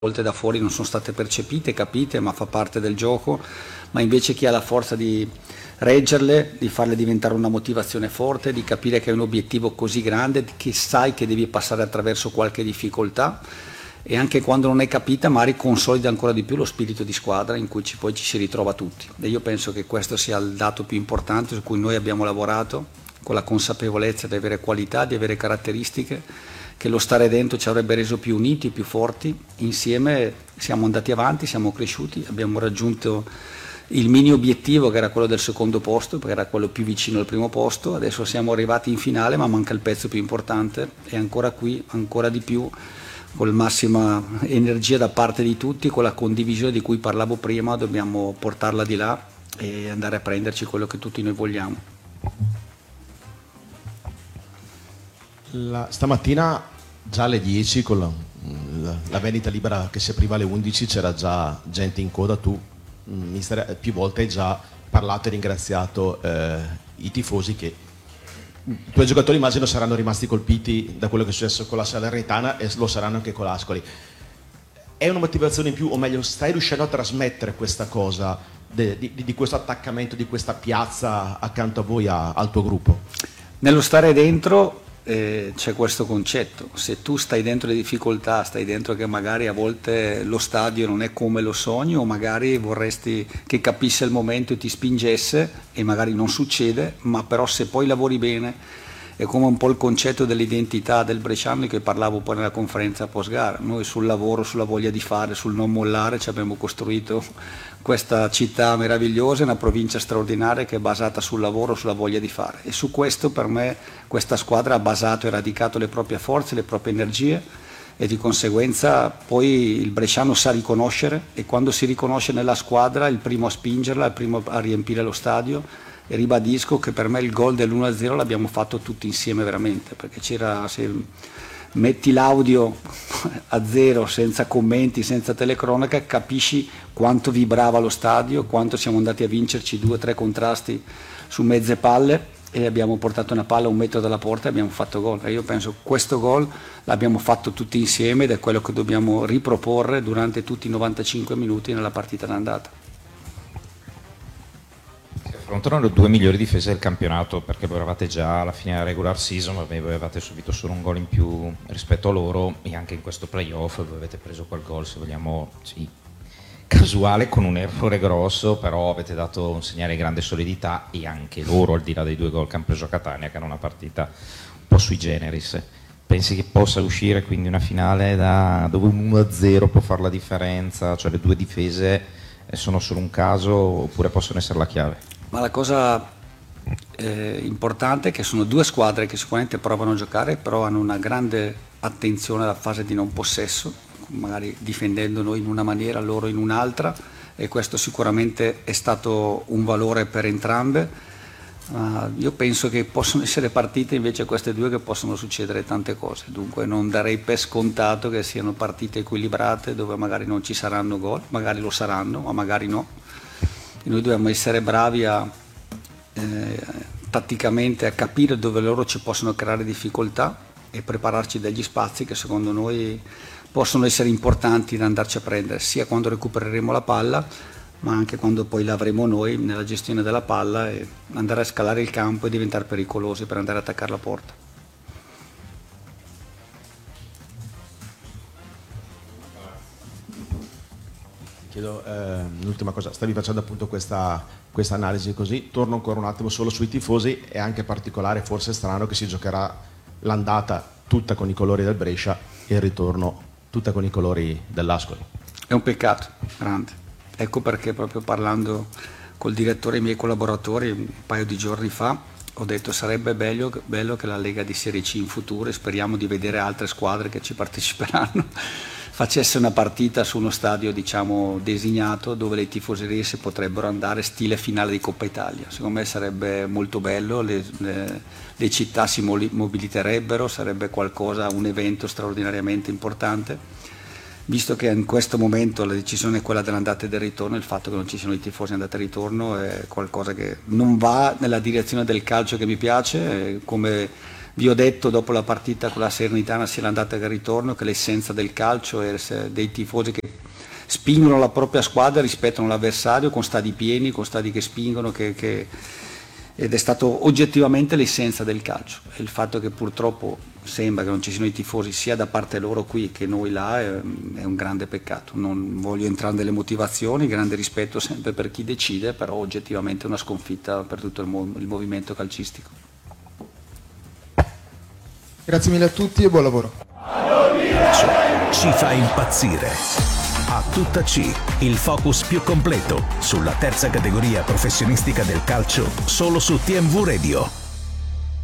volte da fuori non sono state percepite, capite, ma fa parte del gioco, ma invece chi ha la forza di reggerle, di farle diventare una motivazione forte, di capire che è un obiettivo così grande, che sai che devi passare attraverso qualche difficoltà e anche quando non è capita magari consolida ancora di più lo spirito di squadra in cui poi ci si ritrova tutti. E io penso che questo sia il dato più importante su cui noi abbiamo lavorato, con la consapevolezza di avere qualità, di avere caratteristiche che lo stare dentro ci avrebbe reso più uniti, più forti. Insieme siamo andati avanti, siamo cresciuti, abbiamo raggiunto il mini obiettivo che era quello del secondo posto, perché era quello più vicino al primo posto. Adesso siamo arrivati in finale, ma manca il pezzo più importante e ancora qui, ancora di più, con la massima energia da parte di tutti, con la condivisione di cui parlavo prima, dobbiamo portarla di là e andare a prenderci quello che tutti noi vogliamo. Stamattina già alle 10 con la vendita libera che si apriva alle 11 c'era già gente in coda. Tu mister, più volte hai già parlato e ringraziato i tifosi, che i tuoi giocatori immagino saranno rimasti colpiti da quello che è successo con la Salernitana e lo saranno anche con l'Ascoli. È una motivazione in più, o meglio stai riuscendo a trasmettere questa cosa di questo attaccamento, di questa piazza accanto a voi, al tuo gruppo? Nello stare dentro c'è questo concetto: se tu stai dentro le difficoltà, stai dentro che magari a volte lo stadio non è come lo sogni, o magari vorresti che capisse il momento e ti spingesse, e magari non succede, ma però se poi lavori bene è come un po' il concetto dell'identità del bresciano che parlavo poi nella conferenza post gara. Noi sul lavoro, sulla voglia di fare, sul non mollare ci abbiamo costruito questa città meravigliosa, una provincia straordinaria che è basata sul lavoro, sulla voglia di fare, e su questo per me questa squadra ha basato e radicato le proprie forze, le proprie energie, e di conseguenza poi il bresciano sa riconoscere, e quando si riconosce nella squadra è il primo a spingerla, il primo a riempire lo stadio. E ribadisco che per me il gol dell'1-0 l'abbiamo fatto tutti insieme veramente, perché c'era, se metti l'audio a zero, senza commenti, senza telecronaca, capisci quanto vibrava lo stadio, quanto siamo andati a vincerci 2 o 3 contrasti su mezze palle, e abbiamo portato una palla a 1 metro dalla porta e abbiamo fatto gol. E io penso che questo gol l'abbiamo fatto tutti insieme ed è quello che dobbiamo riproporre durante tutti i 95 minuti nella partita d'andata. Affrontano le 2 migliori difese del campionato, perché voi eravate già alla fine della regular season, voi avevate subito solo un gol in più rispetto a loro, e anche in questo playoff voi avete preso quel gol, se vogliamo, sì, casuale, con un errore grosso, però avete dato un segnale di grande solidità, e anche loro, al di là dei 2 gol che hanno preso a Catania, che era una partita un po' sui generis. Pensi che possa uscire quindi una finale dove un 1-0 può fare la differenza, cioè le 2 difese sono solo un caso oppure possono essere la chiave? Ma la cosa importante è che sono 2 squadre che sicuramente provano a giocare, però hanno una grande attenzione alla fase di non possesso, magari difendendo noi in una maniera, loro in un'altra, e questo sicuramente è stato un valore per entrambe. Io penso che possono essere partite invece queste 2 che possono succedere tante cose, dunque non darei per scontato che siano partite equilibrate dove magari non ci saranno gol, magari lo saranno, ma magari no. E noi dobbiamo essere bravi tatticamente a capire dove loro ci possono creare difficoltà e prepararci degli spazi che secondo noi possono essere importanti da andarci a prendere, sia quando recupereremo la palla, ma anche quando poi l'avremo noi nella gestione della palla, e andare a scalare il campo e diventare pericolosi per andare ad attaccare la porta. Chiedo l'ultima cosa, stavi facendo appunto questa analisi così, torno ancora un attimo solo sui tifosi. È anche particolare, forse strano, che si giocherà l'andata tutta con i colori del Brescia e il ritorno tutta con i colori dell'Ascoli. È un peccato grande, ecco perché proprio parlando col direttore e i miei collaboratori un paio di giorni fa ho detto sarebbe bello che la Lega di Serie C in futuro, e speriamo di vedere altre squadre che ci parteciperanno, facesse una partita su uno stadio diciamo designato, dove le tifoserie si potrebbero andare stile finale di Coppa Italia. Secondo me sarebbe molto bello, le città si mobiliterebbero, sarebbe qualcosa, un evento straordinariamente importante, visto che in questo momento la decisione è quella dell'andata e del ritorno. Il fatto che non ci siano i tifosi andata e ritorno è qualcosa che non va nella direzione del calcio che mi piace, come Vi ho detto dopo la partita con la Salernitana, sia l'andata che il ritorno, che l'essenza del calcio è dei tifosi che spingono la propria squadra, rispettano l'avversario con stadi pieni, con stadi che spingono, ed è stato oggettivamente l'essenza del calcio. E il fatto che purtroppo sembra che non ci siano i tifosi sia da parte loro qui che noi là è un grande peccato. Non voglio entrare nelle motivazioni, grande rispetto sempre per chi decide, però oggettivamente è una sconfitta per tutto il movimento calcistico. Grazie mille a tutti e buon lavoro. Ci fa impazzire. A tutta C, il focus più completo sulla terza categoria professionistica del calcio, solo su TMV Radio.